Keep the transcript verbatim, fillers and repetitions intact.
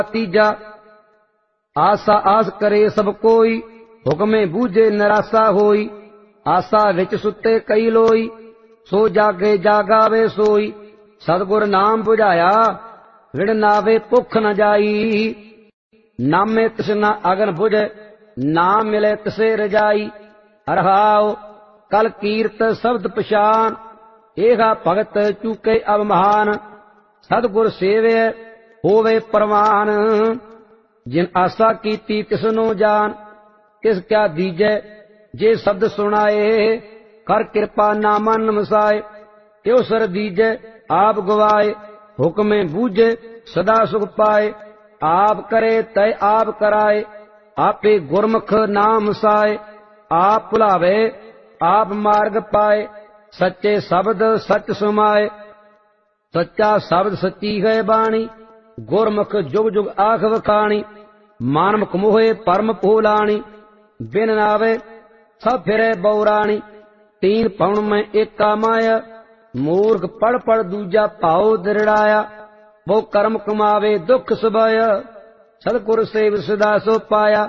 तीजा आसा आस करे सब कोई, हुक्मे बूझे निराशा होई। आसा विच सुते कई लोई, सो जागे जागावे सोई। सतगुर नाम बुझाया, विड़ नावे भुख न जाई। नामे तृष्णा अगन बुझे, नाम मिले तिसे रजाई। हरहाओ कल कीरत शब्द पछान, एहा भगत चूके अवमान। सतगुर सेवे होवे परवान, जिन आशा कीती तिसनो जान। किस क्या दीजै जे शब्द सुनाए, कर कृपा नामन मसाए। त्यो सर दीजै आप गवाए, हुक्मे बूझे सदा सुख पाए। आप करे तय आप कराए, आपे गुरमुख नाम साए। आप भुलावे आप मार्ग पाए, सच्चे शब्द सच समाए। सच्चा शब्द सच्ची है बाणी, गुरमुख जुग जुग आख वखाणी। मानमुख मोहे परम भोलाणी, बिन नावे सब फिरे बौराणी। तीन पवन में एका माया, मूर्ख पढ़ पढ़ दूजा भाव दृढ़ाया। वो कर्म कमावे दुख सुभाया, सतगुर सेव सदा सो पाया।